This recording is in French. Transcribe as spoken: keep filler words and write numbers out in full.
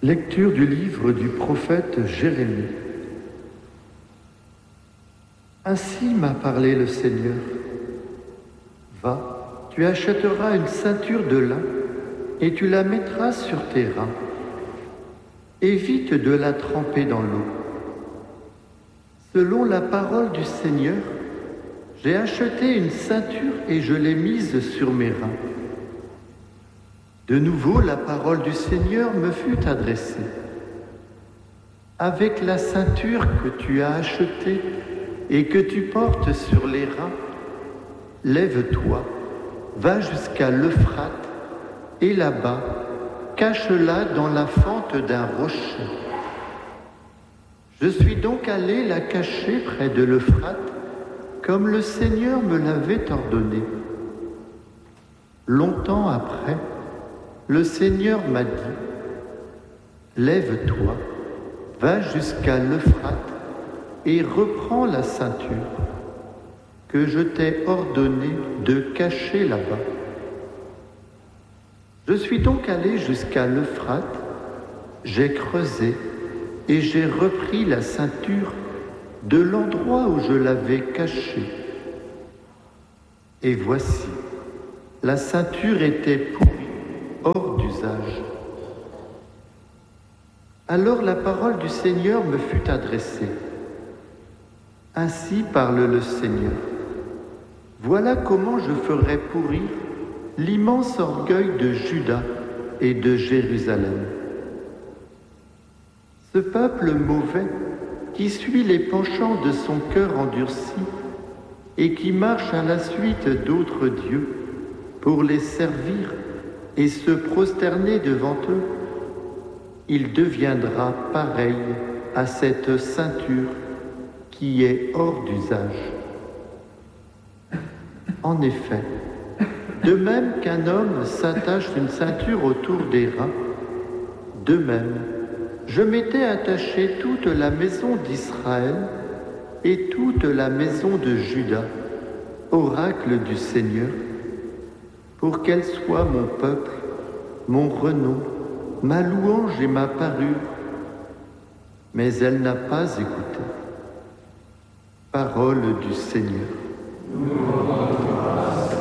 Lecture du livre du prophète Jérémie. Ainsi m'a parlé le Seigneur. Va, tu achèteras une ceinture de lin et tu la mettras sur tes reins. Évite de la tremper dans l'eau. Selon la parole du Seigneur, j'ai acheté une ceinture et je l'ai mise sur mes reins. De nouveau, la parole du Seigneur me fut adressée. Avec la ceinture que tu as achetée et que tu portes sur les reins, lève-toi, va jusqu'à l'Euphrate et là-bas, cache-la dans la fente d'un rocher. Je suis donc allé la cacher près de l'Euphrate, comme le Seigneur me l'avait ordonné. Longtemps après, le Seigneur m'a dit, « Lève-toi, va jusqu'à l'Euphrate et reprends la ceinture que je t'ai ordonné de cacher là-bas. » Je suis donc allé jusqu'à l'Euphrate, j'ai creusé et j'ai repris la ceinture de l'endroit où je l'avais cachée. Et voici, la ceinture était pourrie, hors d'usage. Alors la parole du Seigneur me fut adressée. Ainsi parle le Seigneur. Voilà comment je ferai pourrir l'immense orgueil de Juda et de Jérusalem. Ce peuple mauvais qui suit les penchants de son cœur endurci et qui marche à la suite d'autres dieux pour les servir et se prosterner devant eux, il deviendra pareil à cette ceinture qui est hors d'usage. En effet, de même qu'un homme s'attache une ceinture autour des reins, de même, je m'étais attaché toute la maison d'Israël et toute la maison de Juda, oracle du Seigneur, pour qu'elle soit mon peuple, mon renom, ma louange et ma parure. Mais elle n'a pas écouté. Parole du Seigneur.